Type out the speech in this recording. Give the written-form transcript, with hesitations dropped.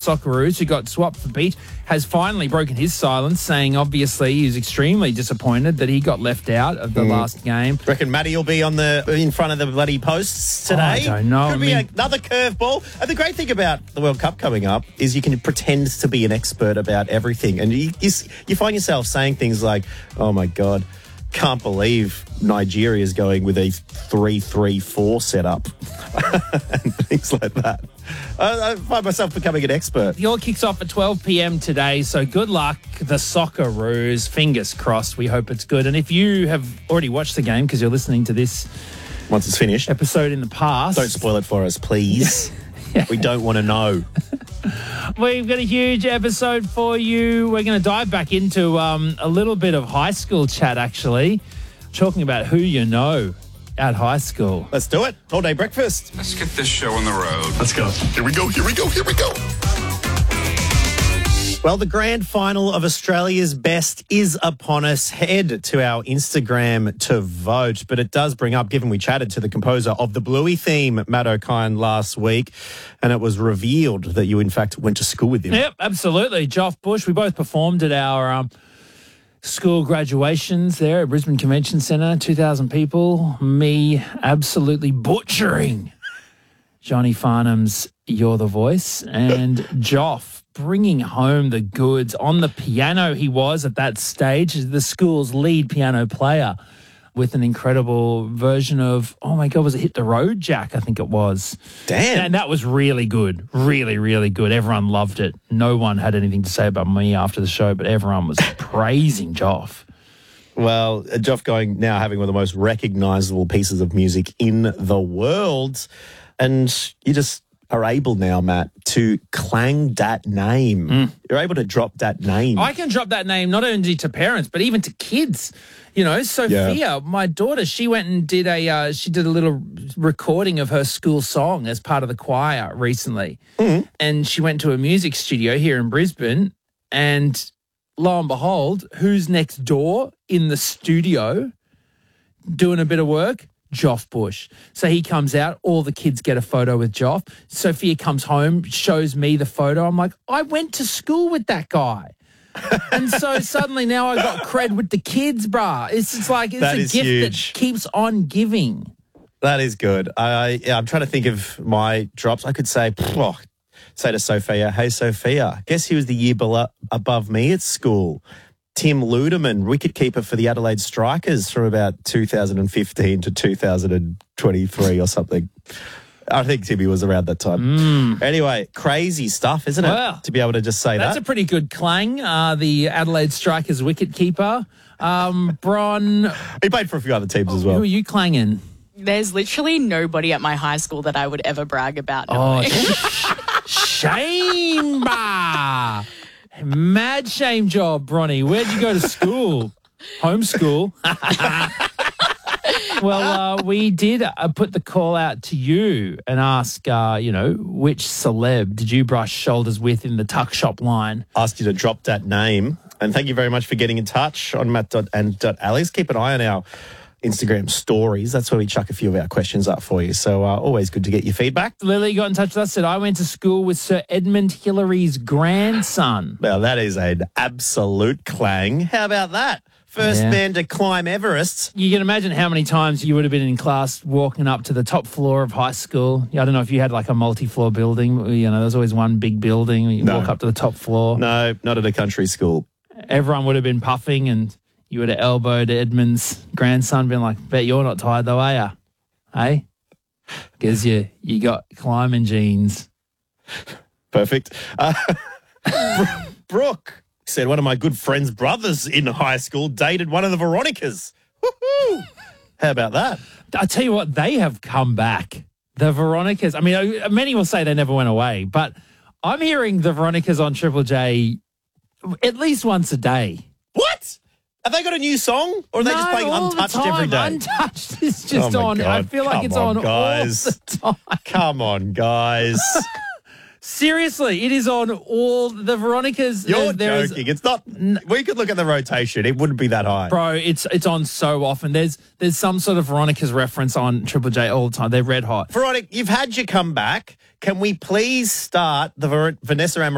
Socceroos, who got swapped for Beach, has finally broken his silence, saying obviously he's extremely disappointed that he got left out of the last game. Reckon Matty will be in front of the bloody posts today? I don't know. Could be another curveball. And the great thing about the World Cup coming up is you can pretend to be an expert about everything. And you find yourself saying things like, oh, my God, can't believe Nigeria's going with a 3-3-4 setup and things like that. I find myself becoming an expert. The All kicks off at 12 p.m. today, so good luck, the Socceroos. Fingers crossed. We hope it's good. And if you have already watched the game because you're listening to this once it's finished episode in the past, don't spoil it for us, please. Yeah. We don't want to know. We've got a huge episode for you. We're going to dive back into a little bit of high school chat, actually, talking about who you know at high school. Let's do it. All day breakfast. Let's get this show on the road. Let's go. Here we go. Well, the grand final of Australia's Best is upon us. Head to our Instagram to vote. But it does bring up, given we chatted to the composer of the Bluey theme, Matt O'Kine, last week, and it was revealed that you, in fact, went to school with him. Yep, absolutely. Joff Bush. We both performed at our school graduations there at Brisbane Convention Centre, 2,000 people. Me absolutely butchering Johnny Farnham's You're the Voice, and Joff bringing home the goods. On the piano he was at that stage, the school's lead piano player, with an incredible version of, oh my God, was it Hit the Road, Jack? I think it was. Damn. And that was really good. Really, really good. Everyone loved it. No one had anything to say about me after the show, but everyone was praising Joff. Well, Joff now having one of the most recognisable pieces of music in the world. And you just are able now, Matt, to clang that name. You're able to drop that name. I can drop that name not only to parents, but even to kids. You know, Sophia, my daughter, she went and did a little recording of her school song as part of the choir recently. And she went to a music studio here in Brisbane, and lo and behold, who's next door in the studio doing a bit of work? Joff Bush. So he comes out, all the kids get a photo with Joff. Sophia comes home, shows me the photo. I'm like, I went to school with that guy. And so suddenly now I got cred with the kids, brah. It's just like, it's a gift huge. That keeps on giving. That is good. I'm trying to think of my drops. I could say to Sophia, hey, Sophia, guess who was the year above me at school? Tim Ludeman, wicketkeeper for the Adelaide Strikers from about 2015 to 2023 or something. I think Timmy was around that time. Anyway, crazy stuff, isn't it? Wow. To be able to just say That's a pretty good clang, the Adelaide Strikers wicketkeeper. Bron. He played for a few other teams as well. Who are you clanging? There's literally nobody at my high school that I would ever brag about. Oh, shame, bah. Mad shame job, Bronny. Where'd you go to school? Homeschool. Well, we did put the call out to you and ask, which celeb did you brush shoulders with in the tuck shop line? Asked you to drop that name. And thank you very much for getting in touch on matt.and.alex. Keep an eye on our Instagram stories. That's where we chuck a few of our questions up for you. So always good to get your feedback. Lily got in touch with us, said, I went to school with Sir Edmund Hillary's grandson. Now, that is an absolute clang. How about that? First man to climb Everest. You can imagine how many times you would have been in class walking up to the top floor of high school. I don't know if you had like a multi-floor building. There's always one big building. You walk up to the top floor. No, not at a country school. Everyone would have been puffing and you would have elbowed Edmund's grandson, been like, bet you're not tired though, are you? Hey? Because you got climbing genes. Perfect. Brooke said one of my good friend's brothers in high school dated one of the Veronicas. Woohoo! How about that? I tell you what, they have come back. The Veronicas. I mean, many will say they never went away, but I'm hearing the Veronicas on Triple J at least once a day. What? Have they got a new song? Or are they just playing Untouched every day? Untouched is just on. God. I feel like it's on guys. all the time. Come on, guys. Seriously, it is on all the Veronicas. You're joking. It's not. We could look at the rotation. It wouldn't be that high. Bro, it's on so often. There's some sort of Veronica's reference on Triple J all the time. They're red hot. Veronica, you've had your comeback. Can we please start the Vanessa